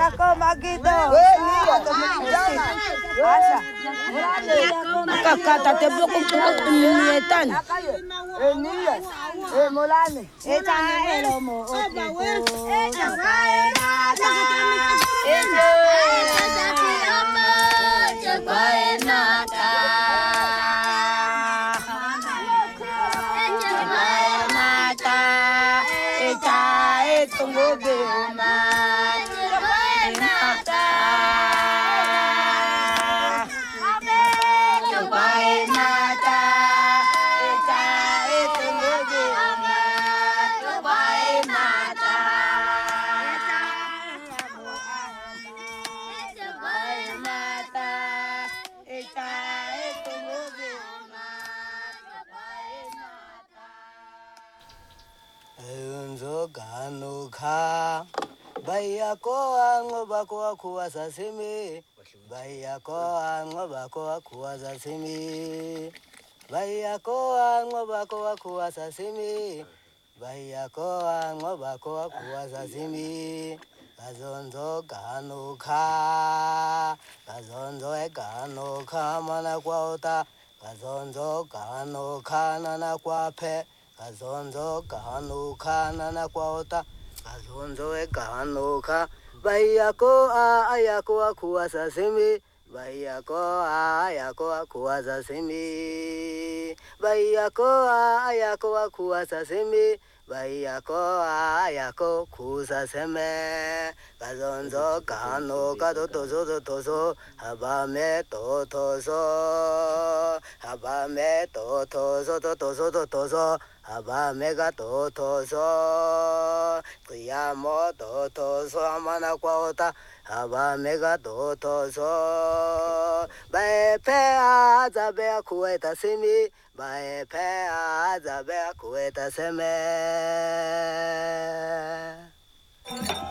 yako magido. Kakata te bloco nietan. Molane. Eta elomo. Ganuka Baya ko ango bako kuwa sasimi Baya ko ango bako kuwa sasimi Baya ko ango bako kuwa sasimi Baya ko ango bako kuwa sasimi Gazonzo ganuka Gazonzo ganuka mana kwa ota Gazonzo ganuka nana kwa pe Gazonzo ganuka nana kwa ota Gazonzo ganuka Bayako ayako akuwa sasimi Bayako ayako akuwa sasimi Bayako ayako akuwa sasimi Bayako ayako kusaseme Gazonzo ganuka totoso Habame totoso Habame totoso Habame totoso Kuyamo totoso amana kwa ota Habame totoso Baepe azabe akueta simi Baepe azabe akueta seme